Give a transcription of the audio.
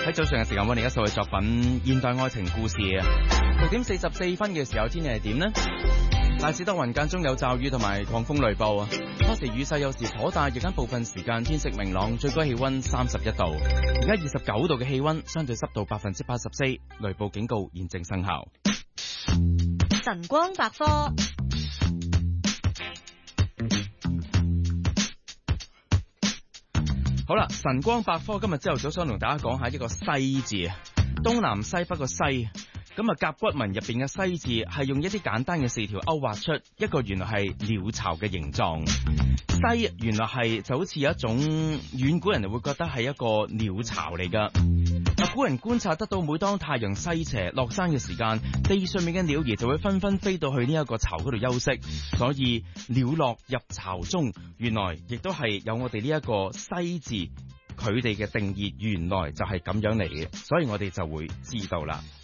喺早上嘅時間，我哋一首嘅作品《現代愛情故事》啊。6點44分嘅時候，天氣係點呢？大致多雲，間中有驟雨同埋狂風雷暴啊。初時雨勢有時頗大，日間部分時間天色明朗，最高氣溫31度。而家29度嘅氣溫，相對濕度84%，雷暴警告現正生效。 晨光百科。 好啦，晨光百科今日朝頭早想同大家講下一個西字啊，東南西北個西。咁啊，甲骨文入邊嘅西字係用一啲簡單嘅4條勾畫出一個原來係鳥巢嘅形狀。西原來係就好似有一種遠古人就會覺得係一個鳥巢嚟噶。古人觀察得到，每當太陽西斜落山嘅時間，地上面嘅鳥兒就會紛紛飛到去呢一個巢嗰度休息，所以鳥落入巢中，原來亦都係有我哋呢一個西字，佢哋嘅定義原來就係咁樣嚟嘅，所以我哋就會知道啦。